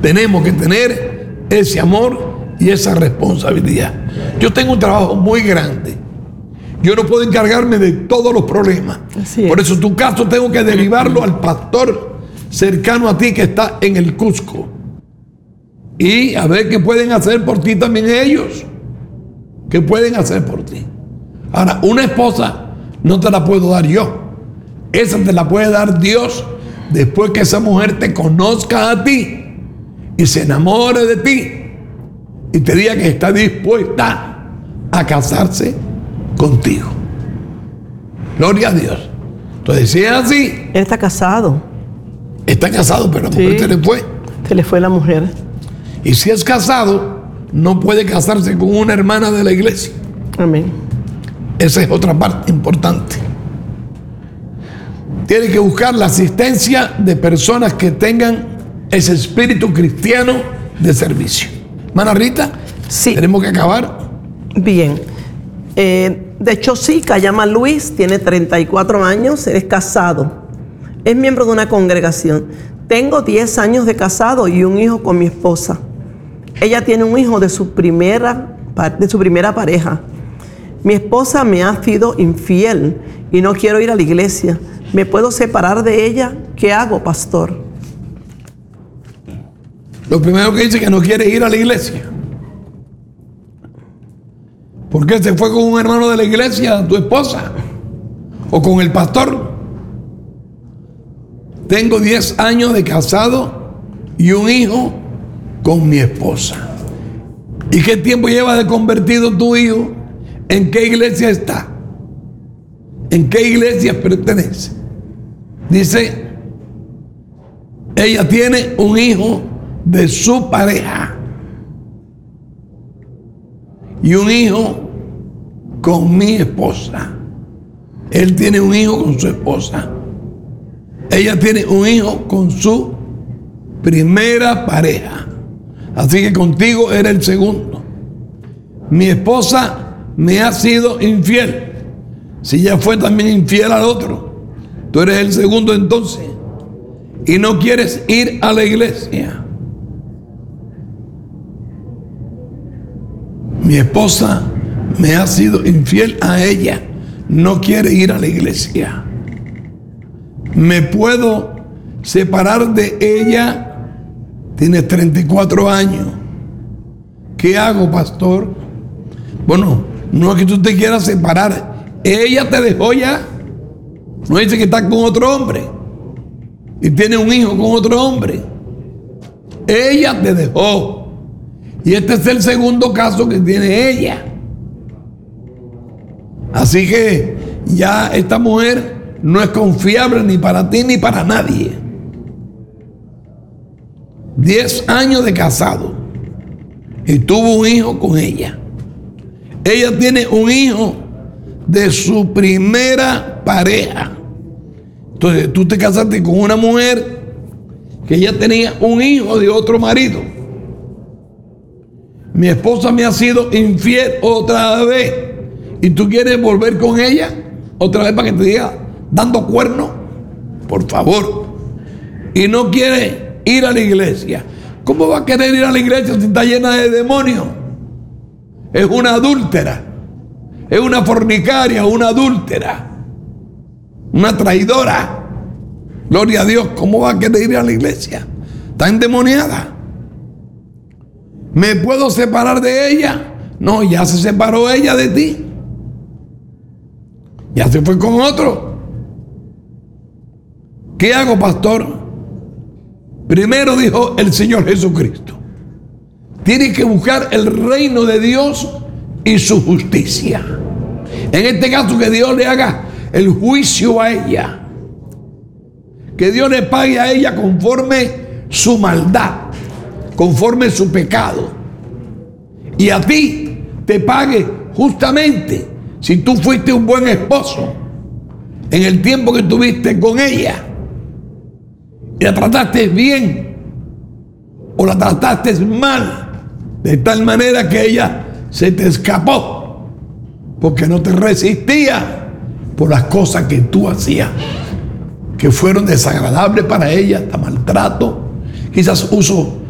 tenemos que tener ese amor y esa responsabilidad. Yo tengo un trabajo muy grande. Yo no puedo encargarme de todos los problemas. Por eso tu caso tengo que derivarlo al pastor cercano a ti que está en el Cusco. Y a ver qué pueden hacer por ti también ellos. ¿Qué pueden hacer por ti? Ahora, una esposa no te la puedo dar yo. Esa te la puede dar Dios después que esa mujer te conozca a ti y se enamore de ti y te diga que está dispuesta a casarse contigo. Gloria a Dios. Entonces, si es así. Él está casado. Está casado, pero la mujer se le fue. Se le fue la mujer. Y si es casado, no puede casarse con una hermana de la iglesia. Amén. Esa es otra parte importante. Tiene que buscar la asistencia de personas que tengan ese espíritu cristiano de servicio. Hermana Rita, sí. Tenemos que acabar. Bien. De Chosica, llama Luis, tiene 34 años, es casado. Es miembro de una congregación. Tengo 10 años de casado y un hijo con mi esposa. Ella tiene un hijo de su primera pareja. Mi esposa me ha sido infiel y no quiero ir a la iglesia. ¿Me puedo separar de ella? ¿Qué hago, pastor? Lo primero que dice es que no quiere ir a la iglesia. ¿Por qué se fue con un hermano de la iglesia, tu esposa? ¿O con el pastor? Tengo 10 años de casado y un hijo con mi esposa. ¿Y qué tiempo lleva de convertido tu hijo? ¿En qué iglesia está? ¿En qué iglesia pertenece? Dice, ella tiene un hijo de su pareja y un hijo con mi esposa. Él tiene un hijo con su esposa. Ella tiene un hijo con su primera pareja. Así que contigo era el segundo. Mi esposa me ha sido infiel. Si ella fue también infiel al otro, tú eres el segundo entonces. Y no quieres ir a la iglesia. Mi esposa me ha sido infiel a ella. No quiere ir a la iglesia. ¿Me puedo separar de ella? Tienes 34 años. ¿Qué hago, pastor? Bueno, no es que tú te quieras separar. Ella te dejó ya. No dice que está con otro hombre y tiene un hijo con otro hombre. Ella te dejó. Y este es el segundo caso que tiene ella. Así que ya esta mujer no es confiable ni para ti ni para nadie. 10 años de casado y tuvo un hijo con ella. Ella tiene un hijo de su primera pareja. Entonces tú te casaste con una mujer que ya tenía un hijo de otro marido. Mi esposa me ha sido infiel otra vez y tú quieres volver con ella otra vez para que te diga dando cuerno, por favor. Y no quiere ir a la iglesia. ¿Cómo va a querer ir a la iglesia si está llena de demonios? Es una adúltera, es una fornicaria, una adúltera, una traidora. Gloria a Dios. ¿Cómo va a querer ir a la iglesia? Está endemoniada. ¿Me puedo separar de ella? No, ya se separó ella de ti. Ya se fue con otro. ¿Qué hago, pastor? Primero dijo el Señor Jesucristo: tienes que buscar el reino de Dios y su justicia. En este caso, que Dios le haga el juicio a ella. Que Dios le pague a ella conforme su maldad, conforme su pecado. Y a ti te pague justamente si tú fuiste un buen esposo en el tiempo que estuviste con ella. Y la trataste bien o la trataste mal, de tal manera que ella se te escapó porque no te resistía por las cosas que tú hacías, que fueron desagradables para ella, hasta maltrato, quizás uso